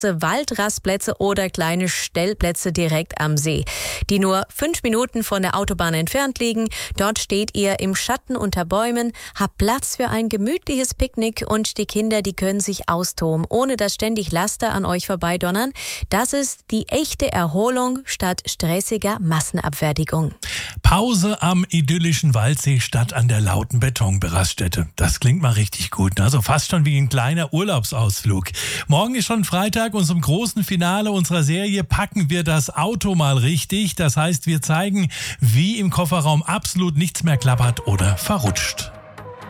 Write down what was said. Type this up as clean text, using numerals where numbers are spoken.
Waldrastplätze oder kleine Stellplätze direkt am See, die nur 5 Minuten von der Autobahn entfernt liegen. Dort steht ihr im Schatten unter Bäumen, habt Platz für ein gemütliches Picknick und die Kinder, die können sich austoben, ohne dass ständig Laster an euch vorbeidonnern. Das ist die echte Erholung statt stressiger Massenabfertigung. Pause am idyllischen Waldsee statt an der lauten Betonberaststätte. Das klingt mal richtig gut, ne? Also fast schon wie ein kleiner Urlaubsausflug. Morgen ist schon Freitag und zum großen Finale unserer Serie packen wir das Auto mal richtig. Das heißt, wir zeigen, wie im Kofferraum absolut nichts mehr klappert oder verrutscht.